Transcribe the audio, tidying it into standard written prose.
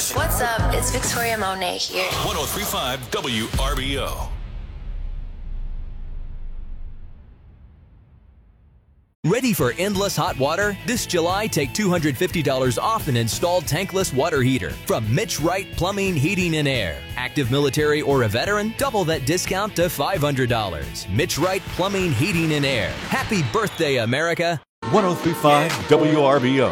What's up? It's Victoria Monet here. 1035 WRBO. Ready for endless hot water? This July, take $250 off an installed tankless water heater from Mitch Wright Plumbing, Heating, and Air. Active military or a veteran? Double that discount to $500. Mitch Wright Plumbing, Heating, and Air. Happy birthday, America! 1035 WRBO.